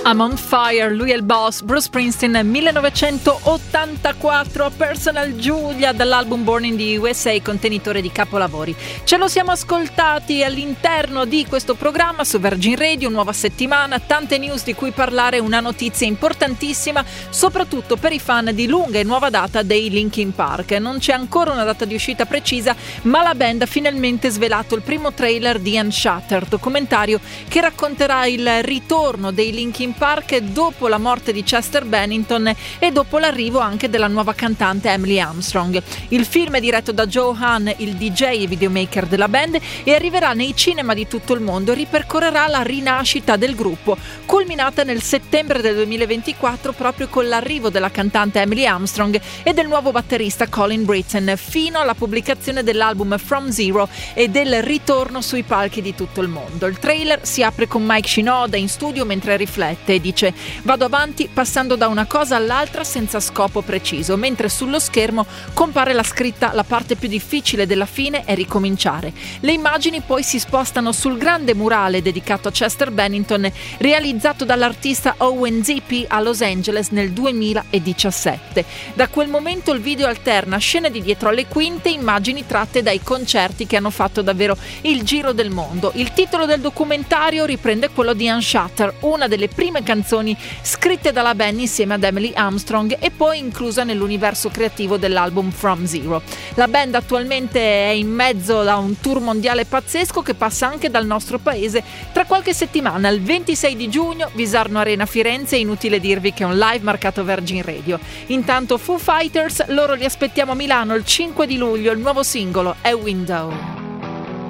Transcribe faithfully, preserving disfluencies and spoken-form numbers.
I'm on fire, lui è il boss, Bruce Springsteen, millenovecentottantaquattro, Personal Julia dall'album Born in the U S A, contenitore di capolavori. Ce lo siamo ascoltati all'interno di questo programma su Virgin Radio, nuova settimana, tante news di cui parlare, una notizia importantissima, soprattutto per i fan di lunga e nuova data dei Linkin Park. Non c'è ancora una data di uscita precisa, ma la band ha finalmente svelato il primo trailer di Unshattered, documentario che racconterà il ritorno dei Linkin Park dopo la morte di Chester Bennington e dopo l'arrivo anche della nuova cantante Emily Armstrong. Il film è diretto da Joe Hahn, il D J e videomaker della band, e arriverà nei cinema di tutto il mondo e ripercorrerà la rinascita del gruppo, culminata nel settembre del duemilaventiquattro proprio con l'arrivo della cantante Emily Armstrong e del nuovo batterista Colin Britton, fino alla pubblicazione dell'album From Zero e del ritorno sui palchi di tutto il mondo. Il trailer si apre con Mike Shinoda in studio mentre riflette e dice: vado avanti passando da una cosa all'altra senza scopo preciso, mentre sullo schermo compare la scritta: la parte più difficile della fine è ricominciare. Le immagini poi si spostano sul grande murale dedicato a Chester Bennington realizzato dall'artista Owen Zippy a Los Angeles nel duemiladiciassette. Da quel momento il video alterna scene di dietro alle quinte, immagini tratte dai concerti che hanno fatto davvero il giro del mondo. Il titolo del documentario riprende quello di Unshattered, una delle prime canzoni scritte dalla band insieme ad Emily Armstrong e poi inclusa nell'universo creativo dell'album From Zero. La band attualmente è in mezzo a un tour mondiale pazzesco che passa anche dal nostro paese tra qualche settimana. Il ventisei di giugno Visarno Arena Firenze, inutile dirvi che è un live marcato Virgin Radio. Intanto Foo Fighters, loro li aspettiamo a Milano il cinque di luglio, il nuovo singolo è Window.